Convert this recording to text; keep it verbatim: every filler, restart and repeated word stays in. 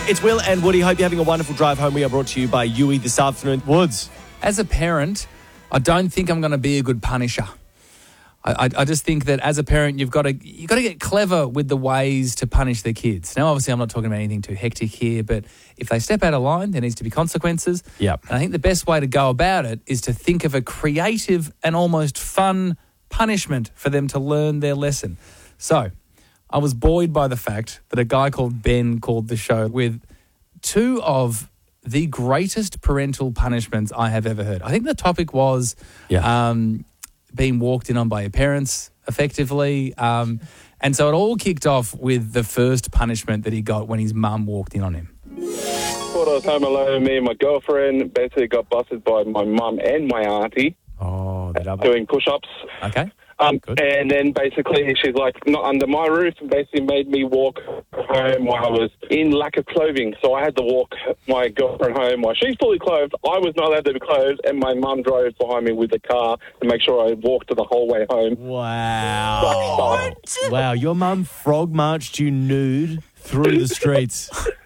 It's Will and Woody. Hope you're having a wonderful drive home. We are brought to you by Yui this afternoon. Woods. As a parent, I don't think I'm going to be a good punisher. I, I, I just think that as a parent, you've got to you've got to get clever with the ways to punish their kids. Now, obviously, I'm not talking about anything too hectic here, but if they step out of line, there needs to be consequences. Yep. And I think the best way to go about it is to think of a creative and almost fun punishment for them to learn their lesson. So, I was buoyed by the fact that a guy called Ben called the show with two of the greatest parental punishments I have ever heard. I think the topic was Yeah. um, being walked in on by your parents, effectively. Um, and so it all kicked off with the first punishment that he got when his mum walked in on him. Thought I was home alone. Me and my girlfriend basically got busted by my mum and my auntie Oh, the double. doing push-ups. Okay. Um, Good. and then basically she's like, not under my roof, and basically made me walk home while I was in lack of clothing. So I had to walk my girlfriend home while she's fully clothed. I was not allowed to be clothed, and my mum drove behind me with the car to make sure I walked the whole way home. Wow. Wow, your mum frog marched you nude through the streets.